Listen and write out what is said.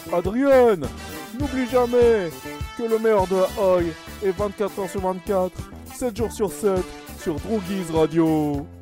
Adrienne, n'oublie jamais que le meilleur de Ahoy est 24 heures sur 24, 7 jours sur 7 sur Droogies Radio.